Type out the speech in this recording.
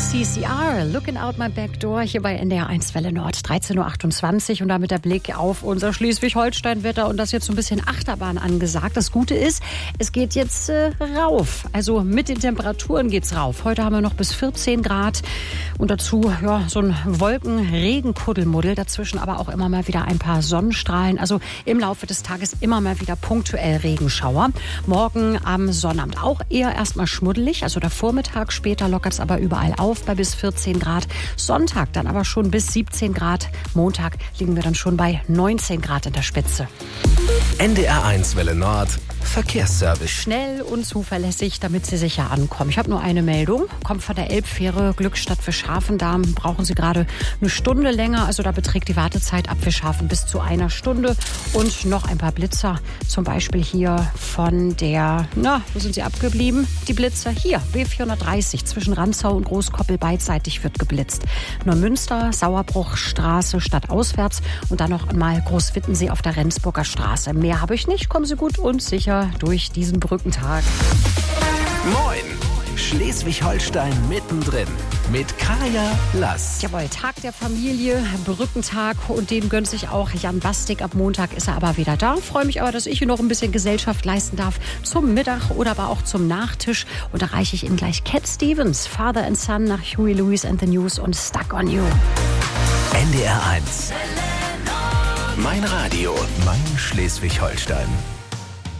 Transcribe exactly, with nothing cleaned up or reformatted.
C C R, Looking Out My Back Door, hier bei N D R eins Welle Nord, dreizehn Uhr achtundzwanzig und damit der Blick auf unser Schleswig-Holstein-Wetter und das jetzt so ein bisschen Achterbahn angesagt. Das Gute ist, es geht jetzt äh, rauf, also mit den Temperaturen geht's rauf. Heute haben wir noch bis vierzehn Grad und dazu ja, so ein Wolken-Regen-Kuddelmuddel, dazwischen aber auch immer mal wieder ein paar Sonnenstrahlen. Also im Laufe des Tages immer mal wieder punktuell Regenschauer. Morgen am Sonnabend auch eher erstmal schmuddelig, also der Vormittag, später lockert es aber überall auf bei bis vierzehn Grad. Sonntag dann aber schon bis siebzehn Grad. Montag liegen wir dann schon bei neunzehn Grad in der Spitze. N D R eins Welle Nord Verkehrsservice. Schnell und zuverlässig, damit Sie sicher ankommen. Ich habe nur eine Meldung. Kommt von der Elbfähre Glückstadt Fischhafen. Da brauchen Sie gerade eine Stunde länger. Also da beträgt die Wartezeit ab Fischhafen bis zu einer Stunde. Und noch ein paar Blitzer. Zum Beispiel hier von der, na, wo sind sie abgeblieben? Die Blitzer hier, B vierhundertdreißig zwischen Rantzau und Großkoppel beidseitig wird geblitzt. Neumünster, Sauerbruchstraße stadtauswärts und dann noch einmal Großwittensee auf der Rendsburger Straße. Mehr habe ich nicht. Kommen Sie gut und sicher durch diesen Brückentag. Moin! Schleswig-Holstein mittendrin mit Kaya Lass. Jawohl, Tag der Familie, Brückentag und den gönnt sich auch Jan Bastik. Ab Montag ist er aber wieder da. Freue mich aber, dass ich hier noch ein bisschen Gesellschaft leisten darf zum Mittag oder aber auch zum Nachtisch. Und da reiche ich Ihnen gleich Cat Stevens, Father and Son nach Huey Lewis and the News und Stuck on You. N D R eins. Mein Radio, mein Schleswig-Holstein.